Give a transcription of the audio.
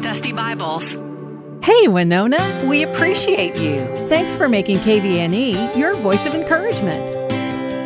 Dusty Bibles. Hey, Winona. We appreciate you. Thanks for making KVNE your voice of encouragement.